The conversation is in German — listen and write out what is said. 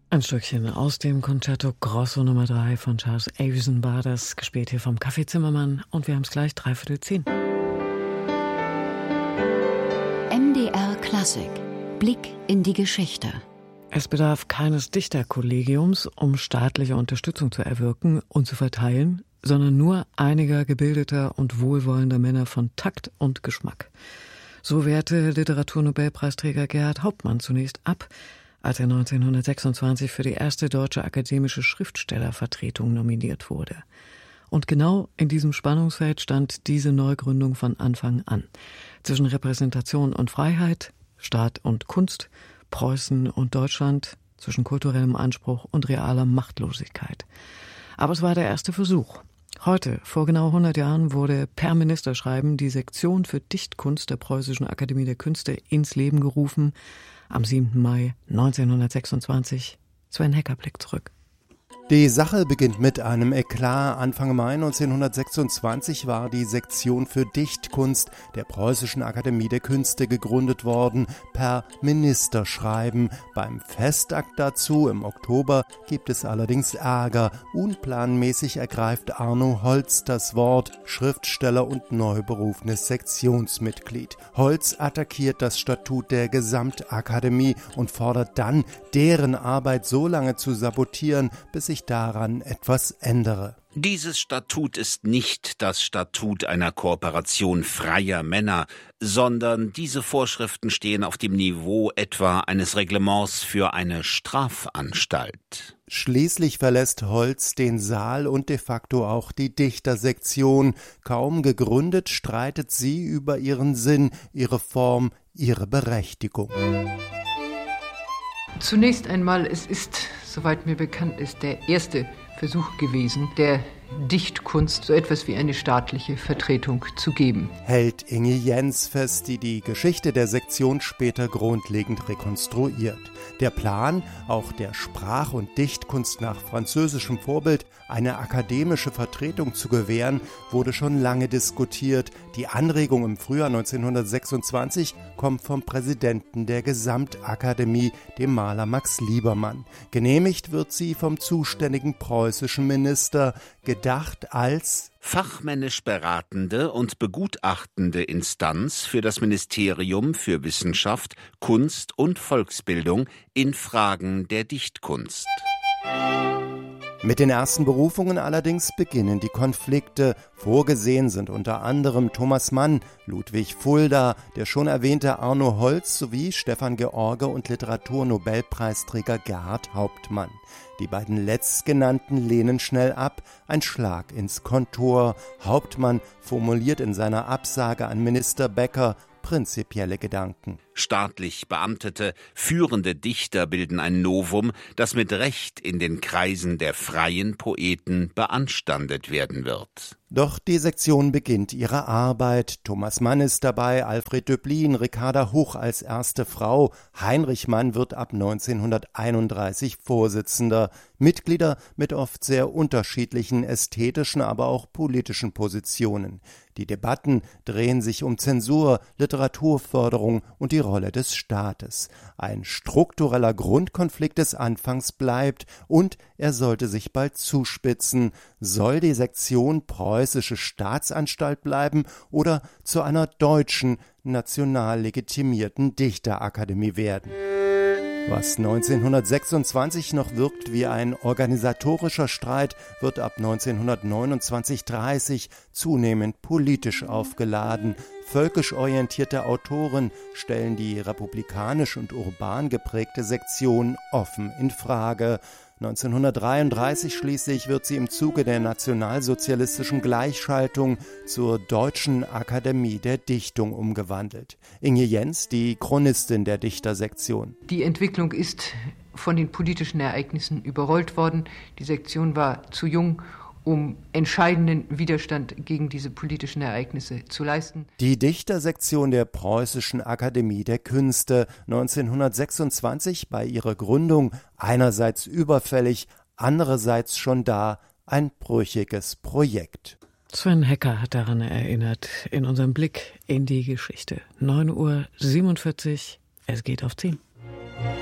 Ein Stückchen aus dem Concerto Grosso Nummer 3 von Charles Avison war das, gespielt hier vom Café Zimmermann, und wir haben es gleich 9:45. MDR Klassik. Blick in die Geschichte. Es bedarf keines Dichterkollegiums, um staatliche Unterstützung zu erwirken und zu verteilen, sondern nur einiger gebildeter und wohlwollender Männer von Takt und Geschmack. So wehrte Literaturnobelpreisträger Gerhard Hauptmann zunächst ab, als er 1926 für die erste deutsche akademische Schriftstellervertretung nominiert wurde. Und genau in diesem Spannungsfeld stand diese Neugründung von Anfang an. Zwischen Repräsentation und Freiheit, Staat und Kunst, Preußen und Deutschland, zwischen kulturellem Anspruch und realer Machtlosigkeit. Aber es war der erste Versuch. Heute, vor genau 100 Jahren, wurde per Ministerschreiben die Sektion für Dichtkunst der Preußischen Akademie der Künste ins Leben gerufen. Am 7. Mai 1926. Sven Hecker blickt zurück. Die Sache beginnt mit einem Eklat. Anfang Mai 1926 war die Sektion für Dichtkunst der Preußischen Akademie der Künste gegründet worden, per Ministerschreiben. Beim Festakt dazu im Oktober gibt es allerdings Ärger. Unplanmäßig ergreift Arno Holz das Wort, Schriftsteller und neu berufenes Sektionsmitglied. Holz attackiert das Statut der Gesamtakademie und fordert dann, deren Arbeit so lange zu sabotieren, bis sich daran etwas ändere. Dieses Statut ist nicht das Statut einer Kooperation freier Männer, sondern diese Vorschriften stehen auf dem Niveau etwa eines Reglements für eine Strafanstalt. Schließlich verlässt Holz den Saal und de facto auch die Dichtersektion. Kaum gegründet streitet sie über ihren Sinn, ihre Form, ihre Berechtigung. Zunächst einmal, es ist, soweit mir bekannt ist, der erste Versuch gewesen, der Dichtkunst so etwas wie eine staatliche Vertretung zu geben. Hält Inge Jens fest, die die Geschichte der Sektion später grundlegend rekonstruiert. Der Plan, auch der Sprach- und Dichtkunst nach französischem Vorbild eine akademische Vertretung zu gewähren, wurde schon lange diskutiert. Die Anregung im Frühjahr 1926 kommt vom Präsidenten der Gesamtakademie, dem Maler Max Liebermann. Genehmigt wird sie vom zuständigen preußischen Minister, gedacht als fachmännisch beratende und begutachtende Instanz für das Ministerium für Wissenschaft, Kunst und Volksbildung in Fragen der Dichtkunst. Mit den ersten Berufungen allerdings beginnen die Konflikte. Vorgesehen sind unter anderem Thomas Mann, Ludwig Fulda, der schon erwähnte Arno Holz sowie Stefan George und Literaturnobelpreisträger Gerhard Hauptmann. Die beiden letztgenannten lehnen schnell ab, ein Schlag ins Kontor. Hauptmann formuliert in seiner Absage an Minister Becker prinzipielle Gedanken. Staatlich Beamtete, führende Dichter bilden ein Novum, das mit Recht in den Kreisen der freien Poeten beanstandet werden wird. Doch die Sektion beginnt ihre Arbeit. Thomas Mann ist dabei, Alfred Döblin, Ricarda Huch als erste Frau. Heinrich Mann wird ab 1931 Vorsitzender. Mitglieder mit oft sehr unterschiedlichen ästhetischen, aber auch politischen Positionen. Die Debatten drehen sich um Zensur, Literaturförderung und die Rolle des Staates. Ein struktureller Grundkonflikt des Anfangs bleibt und er sollte sich bald zuspitzen. Soll die Sektion preußische Staatsanstalt bleiben oder zu einer deutschen, national legitimierten Dichterakademie werden? Was 1926 noch wirkt wie ein organisatorischer Streit, wird ab 1929/30 zunehmend politisch aufgeladen. Völkisch orientierte Autoren stellen die republikanisch und urban geprägte Sektion offen in Frage. 1933 schließlich wird sie im Zuge der nationalsozialistischen Gleichschaltung zur Deutschen Akademie der Dichtung umgewandelt. Inge Jens, die Chronistin der Dichtersektion. Die Entwicklung ist von den politischen Ereignissen überrollt worden. Die Sektion war zu jung, um entscheidenden Widerstand gegen diese politischen Ereignisse zu leisten. Die Dichtersektion der Preußischen Akademie der Künste, 1926 bei ihrer Gründung, einerseits überfällig, andererseits schon da, ein brüchiges Projekt. Sven Hecker hat daran erinnert, in unserem Blick in die Geschichte. 9:47 Uhr, es geht auf 10.